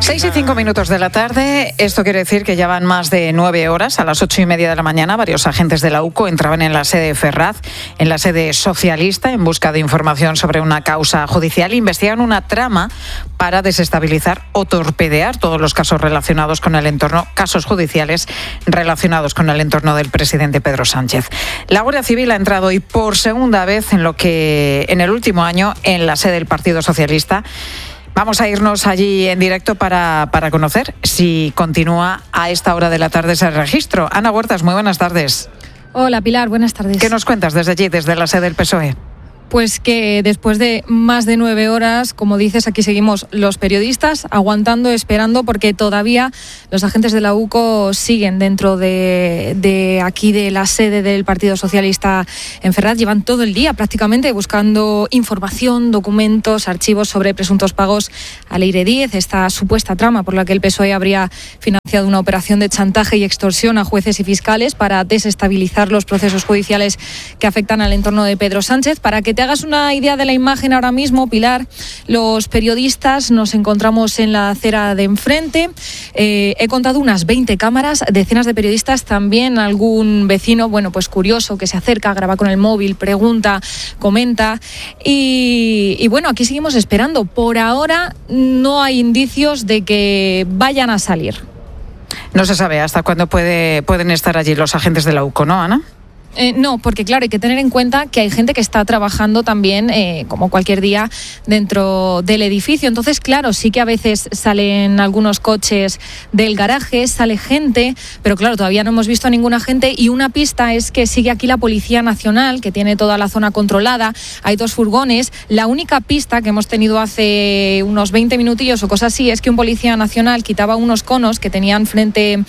6:05 de la tarde. Esto quiere decir que ya van más de 9 horas. A las 8:30 de la mañana, varios agentes de la UCO entraban en la sede de Ferraz, en la sede socialista, en busca de información sobre una causa judicial. Investigan una trama para desestabilizar o torpedear todos los casos relacionados con el entorno, casos judiciales relacionados con el entorno del presidente Pedro Sánchez. La Guardia Civil ha entrado hoy por segunda vez en el último año en la sede del Partido Socialista. Vamos a irnos allí en directo para conocer si continúa a esta hora de la tarde ese registro. Ana Huertas, muy buenas tardes. Hola Pilar, buenas tardes. ¿Qué nos cuentas desde allí, desde la sede del PSOE? Pues que después de más de 9 horas, como dices, aquí seguimos los periodistas aguantando, esperando, porque todavía los agentes de la UCO siguen dentro de aquí de la sede del Partido Socialista en Ferraz. Llevan todo el día prácticamente buscando información, documentos, archivos sobre presuntos pagos a Leire Díez, esta supuesta trama por la que el PSOE habría financiado una operación de chantaje y extorsión a jueces y fiscales para desestabilizar los procesos judiciales que afectan al entorno de Pedro Sánchez. Para que te hagas una idea de la imagen ahora mismo, Pilar, los periodistas nos encontramos en la acera de enfrente. He contado unas 20 cámaras, decenas de periodistas, también algún vecino, pues curioso, que se acerca, graba con el móvil, pregunta, comenta. Y bueno, aquí seguimos esperando. Por ahora no hay indicios de que vayan a salir. No se sabe hasta cuándo pueden estar allí los agentes de la UCO, ¿no, Ana? No, porque claro, hay que tener en cuenta que hay gente que está trabajando también, como cualquier día, dentro del edificio. Entonces, claro, sí que a veces salen algunos coches del garaje, sale gente, pero claro, todavía no hemos visto a ningún agente. Y una pista es que sigue aquí la Policía Nacional, que tiene toda la zona controlada. Hay 2 furgones. La única pista que hemos tenido hace unos 20 minutillos o cosas así es que un Policía Nacional quitaba unos conos que tenían frente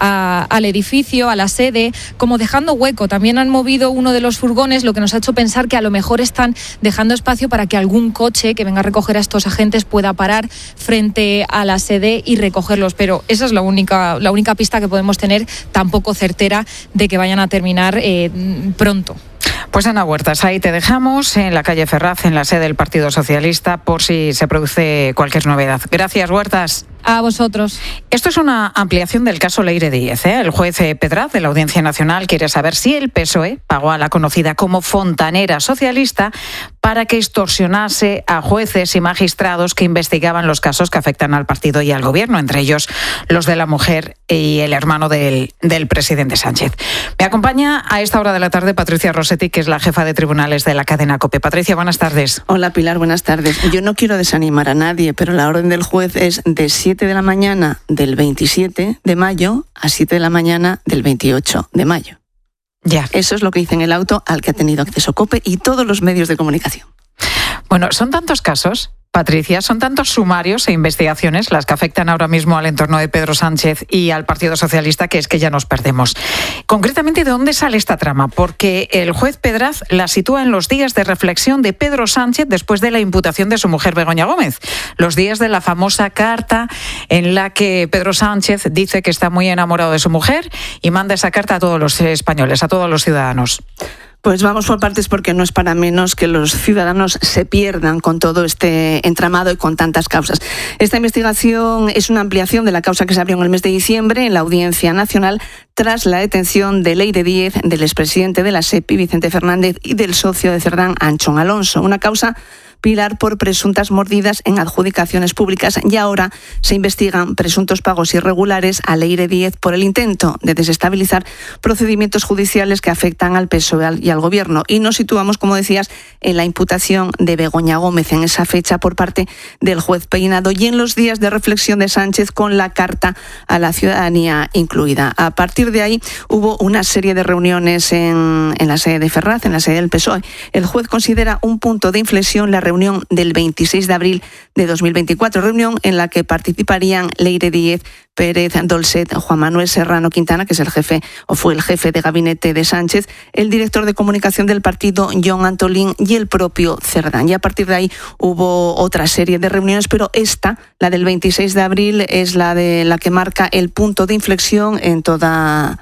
al edificio, a la sede, como dejando hueco. También han movido uno de los furgones, lo que nos ha hecho pensar que a lo mejor están dejando espacio para que algún coche que venga a recoger a estos agentes pueda parar frente a la sede y recogerlos. Pero esa es la única pista que podemos tener, tampoco certera, de que vayan a terminar pronto. Pues Ana Huertas, ahí te dejamos, en la calle Ferraz, en la sede del Partido Socialista, por si se produce cualquier novedad. Gracias, Huertas. A vosotros. Esto es una ampliación del caso Leire Díez. El juez Pedraz de la Audiencia Nacional quiere saber si el PSOE pagó a la conocida como fontanera socialista para que extorsionase a jueces y magistrados que investigaban los casos que afectan al partido y al gobierno, entre ellos los de la mujer y el hermano del presidente Sánchez. Me acompaña a esta hora de la tarde Patricia Rossetti, que es la jefa de tribunales de la cadena COPE. Patricia, buenas tardes. Hola Pilar, buenas tardes. Yo no quiero desanimar a nadie, pero la orden del juez es de 7 de la mañana del 27 de mayo a 7 de la mañana del 28 de mayo. Ya. Eso es lo que dice en el auto al que ha tenido acceso COPE y todos los medios de comunicación. Bueno, son tantos casos, Patricia, son tantos sumarios e investigaciones las que afectan ahora mismo al entorno de Pedro Sánchez y al Partido Socialista, que es que ya nos perdemos. Concretamente, ¿de dónde sale esta trama? Porque el juez Pedraz la sitúa en los días de reflexión de Pedro Sánchez después de la imputación de su mujer Begoña Gómez. Los días de la famosa carta en la que Pedro Sánchez dice que está muy enamorado de su mujer y manda esa carta a todos los españoles, a todos los ciudadanos. Pues vamos por partes, porque no es para menos que los ciudadanos se pierdan con todo este entramado y con tantas causas. Esta investigación es una ampliación de la causa que se abrió en el mes de diciembre en la Audiencia Nacional tras la detención de Leire Díez, del expresidente de la SEPI, Vicente Fernández, y del socio de Cerdán, Anchón Alonso. Una causa, Pilar, por presuntas mordidas en adjudicaciones públicas, y ahora se investigan presuntos pagos irregulares a Leire Díez por el intento de desestabilizar procedimientos judiciales que afectan al PSOE y al Gobierno. Y nos situamos, como decías, en la imputación de Begoña Gómez en esa fecha por parte del juez Peinado y en los días de reflexión de Sánchez con la carta a la ciudadanía incluida. A partir de ahí hubo una serie de reuniones en la sede de Ferraz, en la sede del PSOE. El juez considera un punto de inflexión la reunión del 26 de abril de 2024, reunión en la que participarían Leire Díez, Pérez Dolcet, Juan Manuel Serrano Quintana, que es el jefe o fue el jefe de gabinete de Sánchez, el director de comunicación del partido, Jon Antolín, y el propio Cerdán. Y a partir de ahí hubo otra serie de reuniones, pero esta, la del 26 de abril, es la que marca el punto de inflexión en toda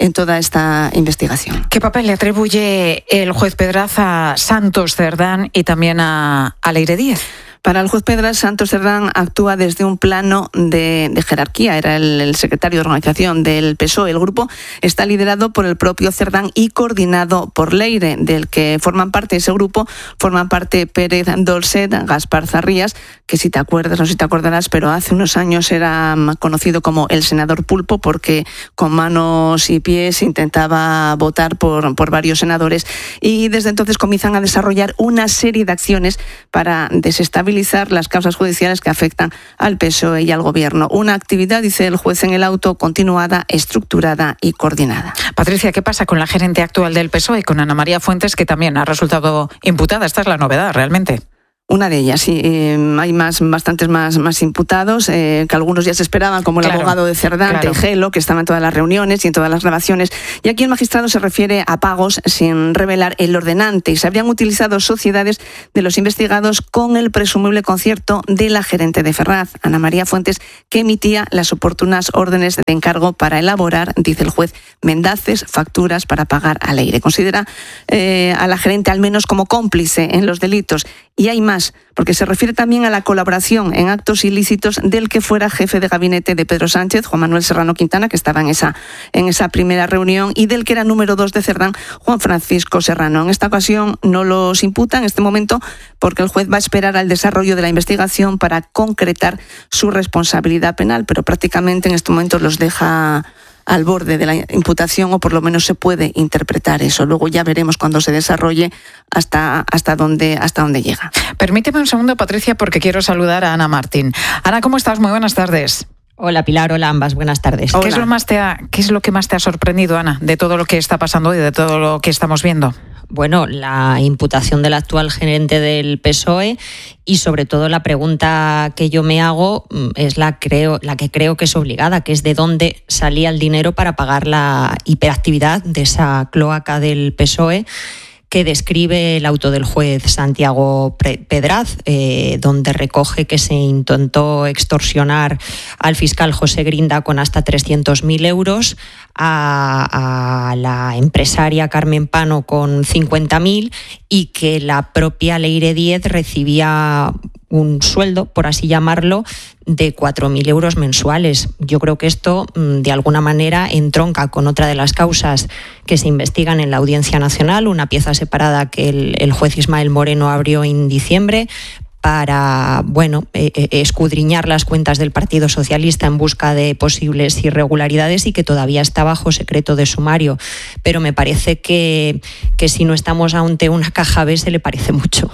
esta investigación. ¿Qué papel le atribuye el juez Pedraz a Santos Cerdán y también a Leire Díez? Para el juez Pedraz, Santos Cerdán actúa desde un plano de jerarquía. Era el secretario de organización del PSOE. El grupo está liderado por el propio Cerdán y coordinado por Leire, del que forman parte ese grupo. Forman parte Pérez Dolcet, Gaspar Zarrías, que si te acuerdas, no sé si te acordarás, pero hace unos años era conocido como el senador Pulpo, porque con manos y pies intentaba votar por varios senadores. Y desde entonces comienzan a desarrollar una serie de acciones para desestabilizar las causas judiciales que afectan al PSOE y al Gobierno. Una actividad, dice el juez en el auto, continuada, estructurada y coordinada. Patricia, ¿qué pasa con la gerente actual del PSOE, con Ana María Fuentes, que también ha resultado imputada? Esta es la novedad, realmente. Una de ellas, sí. Hay bastantes más imputados, que algunos ya se esperaban, como el abogado de Cerdán, Tejelo, que estaba en todas las reuniones y en todas las grabaciones. Y aquí el magistrado se refiere a pagos sin revelar el ordenante, y se habrían utilizado sociedades de los investigados con el presumible concierto de la gerente de Ferraz, Ana María Fuentes, que emitía las oportunas órdenes de encargo para elaborar, dice el juez, mendaces, facturas para pagar a Leire. Considera a la gerente al menos como cómplice en los delitos. Y hay más, porque se refiere también a la colaboración en actos ilícitos del que fuera jefe de gabinete de Pedro Sánchez, Juan Manuel Serrano Quintana, que estaba en esa primera reunión, y del que era número 2 de Cerdán, Juan Francisco Serrano. En esta ocasión no los imputa en este momento, porque el juez va a esperar al desarrollo de la investigación para concretar su responsabilidad penal, pero prácticamente en este momento los deja al borde de la imputación, o por lo menos se puede interpretar eso. Luego ya veremos cuando se desarrolle hasta dónde llega. Permíteme un segundo, Patricia, porque quiero saludar a Ana Martín. Ana, ¿cómo estás? Muy buenas tardes. Hola Pilar, hola ambas, buenas tardes. ¿Qué es lo que más te ha sorprendido, Ana, de todo lo que está pasando y de todo lo que estamos viendo? Bueno, la imputación del actual gerente del PSOE, y sobre todo la pregunta que yo me hago es la que creo que es obligada, que es de dónde salía el dinero para pagar la hiperactividad de esa cloaca del PSOE que describe el auto del juez Santiago Pedraz, donde recoge que se intentó extorsionar al fiscal José Grinda con hasta 300.000 euros, a la empresaria Carmen Pano con 50.000, y que la propia Leire Díez recibía un sueldo, por así llamarlo, de 4.000 euros mensuales. Yo creo que esto, de alguna manera, entronca con otra de las causas que se investigan en la Audiencia Nacional, una pieza separada que el juez Ismael Moreno abrió en diciembre para escudriñar las cuentas del Partido Socialista en busca de posibles irregularidades, y que todavía está bajo secreto de sumario. Pero me parece que si no estamos ante una caja B, se le parece mucho.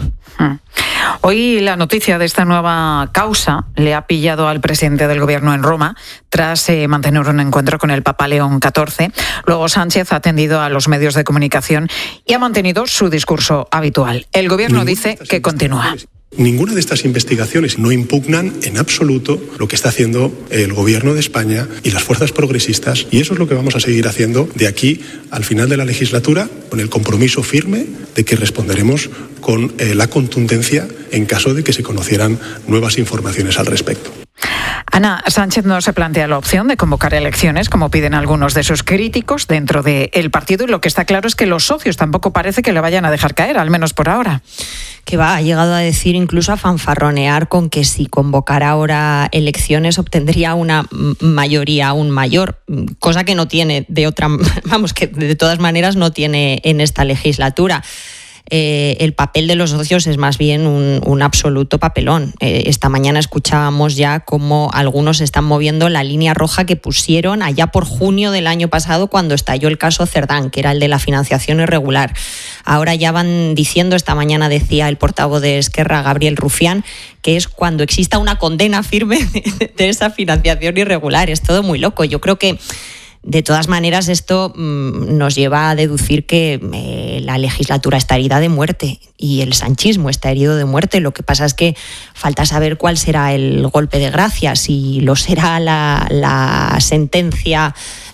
Hoy la noticia de esta nueva causa le ha pillado al presidente del Gobierno en Roma tras mantener un encuentro con el Papa León XIV. Luego Sánchez ha atendido a los medios de comunicación y ha mantenido su discurso habitual. El Gobierno dice que continúa. Ninguna de estas investigaciones no impugnan en absoluto lo que está haciendo el Gobierno de España y las fuerzas progresistas, y eso es lo que vamos a seguir haciendo de aquí al final de la legislatura, con el compromiso firme de que responderemos con la contundencia en caso de que se conocieran nuevas informaciones al respecto. Ana, Sánchez no se plantea la opción de convocar elecciones, como piden algunos de sus críticos dentro del partido, y lo que está claro es que los socios tampoco parece que le vayan a dejar caer, al menos por ahora. Que ha llegado a decir, incluso a fanfarronear, con que si convocara ahora elecciones obtendría una mayoría aún mayor, cosa que no tiene que de todas maneras no tiene en esta legislatura. El papel de los socios es más bien un absoluto papelón. Esta mañana escuchábamos ya cómo algunos están moviendo la línea roja que pusieron allá por junio del año pasado, cuando estalló el caso Cerdán, que era el de la financiación irregular. Ahora ya van diciendo, esta mañana decía el portavoz de Esquerra, Gabriel Rufián, que es cuando exista una condena firme de esa financiación irregular. Es todo muy loco. Yo creo que de todas maneras, esto nos lleva a deducir que la legislatura está herida de muerte y el sanchismo está herido de muerte. Lo que pasa es que falta saber cuál será el golpe de gracia, si lo será la sentencia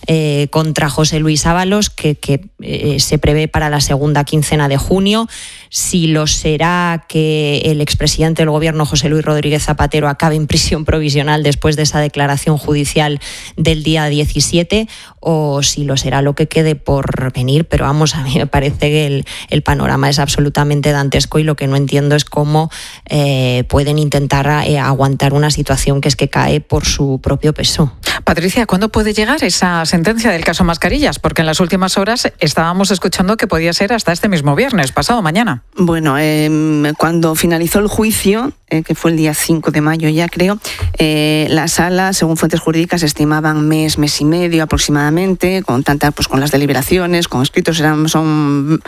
contra José Luis Ábalos, que se prevé para la segunda quincena de junio. Si lo será que el expresidente del gobierno, José Luis Rodríguez Zapatero, acabe en prisión provisional después de esa declaración judicial del día 17, o si lo será lo que quede por venir. Pero vamos, a mí me parece que el panorama es absolutamente dantesco, y lo que no entiendo es cómo pueden intentar aguantar una situación que es que cae por su propio peso. Patricia, ¿cuándo puede llegar esa sentencia del caso Mascarillas? Porque en las últimas horas estábamos escuchando que podía ser hasta este mismo viernes, pasado mañana. Bueno, cuando finalizó el juicio, que fue el día 5 de mayo ya creo, la sala, según fuentes jurídicas, estimaban mes y medio aproximadamente, con las deliberaciones, con escritos, son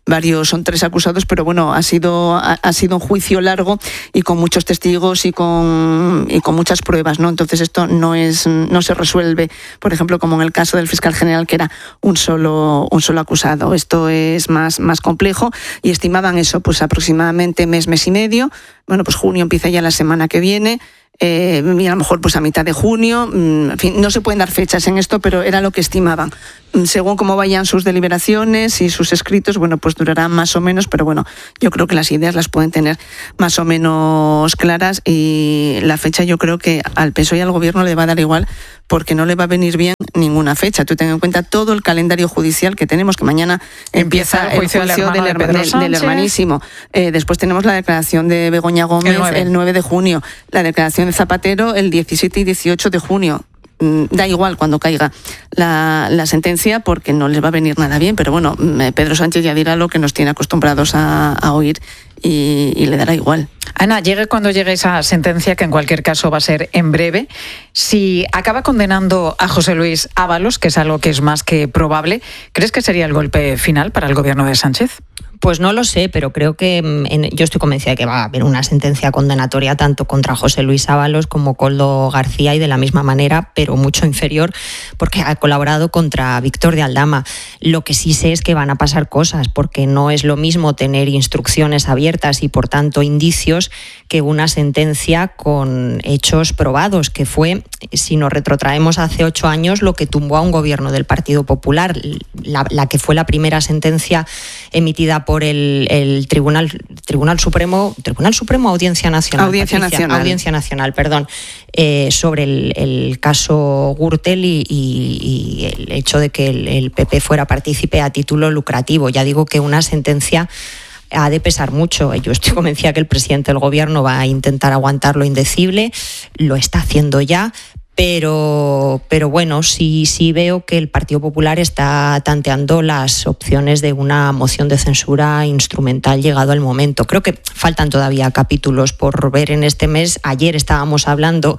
3 acusados, pero bueno, ha sido un juicio largo y con muchos testigos y con muchas pruebas, ¿no? Entonces esto no se resuelve, por ejemplo, como en el caso del fiscal general, que era un solo acusado. Esto es más complejo, y estimaban eso, pues aproximadamente mes y medio. Bueno, pues junio empieza ya la semana que viene. Y a lo mejor pues a mitad de junio, en fin, no se pueden dar fechas en esto, pero era lo que estimaban. Según cómo vayan sus deliberaciones y sus escritos, bueno, pues durará más o menos, pero bueno, yo creo que las ideas las pueden tener más o menos claras, y la fecha yo creo que al PSOE y al gobierno le va a dar igual, porque no le va a venir bien ninguna fecha. Tú ten en cuenta todo el calendario judicial que tenemos, que mañana empieza el juicio del hermanísimo. Después tenemos la declaración de Begoña Gómez el 9 de junio, la declaración de Zapatero el 17 y 18 de junio. Da igual cuando caiga la sentencia, porque no les va a venir nada bien, pero bueno, Pedro Sánchez ya dirá lo que nos tiene acostumbrados a oír, y le dará igual. Ana, llegue cuando llegue esa sentencia, que en cualquier caso va a ser en breve, si acaba condenando a José Luis Ábalos, que es algo que es más que probable, ¿crees que sería el golpe final para el gobierno de Sánchez? Pues no lo sé, pero creo que yo estoy convencida de que va a haber una sentencia condenatoria tanto contra José Luis Ábalos como Koldo García, y de la misma manera, pero mucho inferior, porque ha colaborado contra Víctor de Aldama. Lo que sí sé es que van a pasar cosas, porque no es lo mismo tener instrucciones abiertas y por tanto indicios que una sentencia con hechos probados, que fue, si nos retrotraemos hace 8 años, lo que tumbó a un gobierno del Partido Popular, la que fue la primera sentencia emitida por el Tribunal Supremo, Audiencia Nacional. Audiencia Nacional, perdón, sobre el caso Gürtel y el hecho de que el PP fuera partícipe a título lucrativo. Ya digo que una sentencia ha de pesar mucho. Yo estoy convencida que el presidente del gobierno va a intentar aguantar lo indecible, lo está haciendo ya. Pero bueno, sí veo que el Partido Popular está tanteando las opciones de una moción de censura instrumental llegado el momento. Creo que faltan todavía capítulos por ver en este mes. Ayer estábamos hablando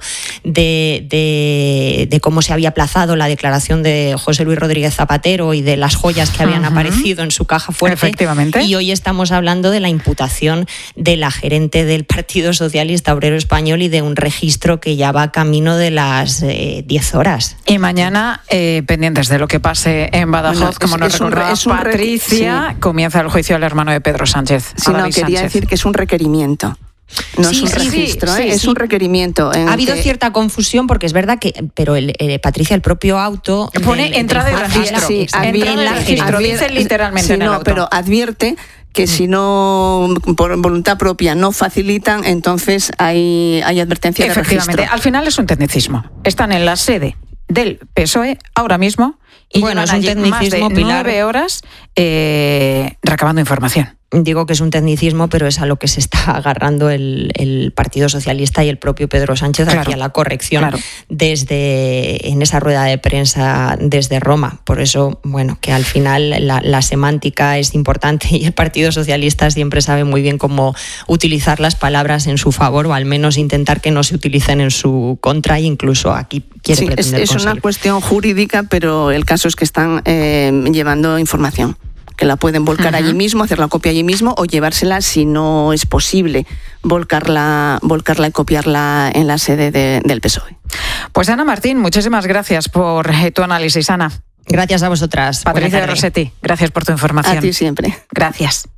de cómo se había aplazado la declaración de José Luis Rodríguez Zapatero y de las joyas que habían aparecido en su caja fuerte. Efectivamente. Y hoy estamos hablando de la imputación de la gerente del Partido Socialista Obrero Español y de un registro que ya va camino de las 10 horas. Y mañana, pendientes de lo que pase en Badajoz, como nos recordaba Patricia, comienza el juicio del hermano de Pedro Sánchez. Sí, no, quería decir que es un requerimiento. No es un registro, es un requerito. Ha habido cierta confusión, porque es verdad que, pero Patricia, el propio auto pone entrada de registro. Dice literalmente en el auto. Pero advierte que si no, por voluntad propia, no facilitan, entonces hay advertencia de registro. Efectivamente, al final es un tecnicismo. Están en la sede del PSOE ahora mismo y bueno, llevan allí más de 9 horas recabando información. Digo que es un tecnicismo, pero es a lo que se está agarrando el Partido Socialista y el propio Pedro Sánchez hacia la corrección en esa rueda de prensa desde Roma. Por eso, bueno, que al final la semántica es importante y el Partido Socialista siempre sabe muy bien cómo utilizar las palabras en su favor, o al menos intentar que no se utilicen en su contra, e incluso aquí quiere pretender es una cuestión jurídica, pero el caso es que están llevando información, que la pueden volcar allí mismo, hacer la copia allí mismo, o llevársela, si no es posible, volcarla y copiarla en la sede del PSOE. Pues Ana Martín, muchísimas gracias por tu análisis, Ana. Gracias a vosotras. Patricia Rossetti, gracias por tu información. A ti siempre. Gracias.